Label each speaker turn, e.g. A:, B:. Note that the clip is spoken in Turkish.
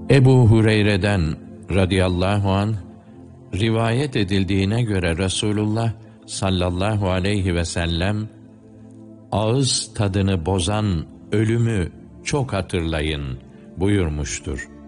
A: Ebu Hureyre'den radıyallahu anh rivayet edildiğine göre Resulullah sallallahu aleyhi ve sellem, ağız tadını bozan ölümü çok hatırlayın buyurmuştur.